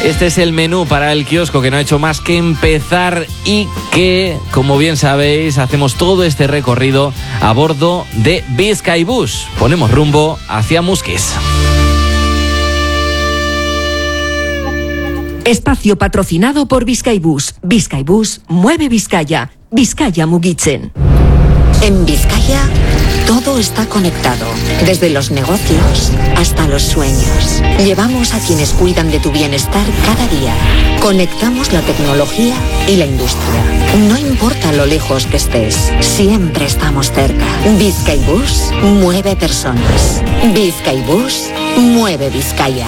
Este es el menú para el kiosco que no ha hecho más que empezar y que, como bien sabéis, hacemos todo este recorrido a bordo de Bizkaibus. Ponemos rumbo hacia Muskiz. Espacio patrocinado por Bizkaibus. Bizkaibus mueve Vizcaya. Vizcaya mugitzen. En Vizcaya, todo está conectado, desde los negocios hasta los sueños. Llevamos a quienes cuidan de tu bienestar cada día. Conectamos la tecnología y la industria. No importa lo lejos que estés, siempre estamos cerca. Bizkaibus mueve personas. Bizkaibus mueve Vizcaya.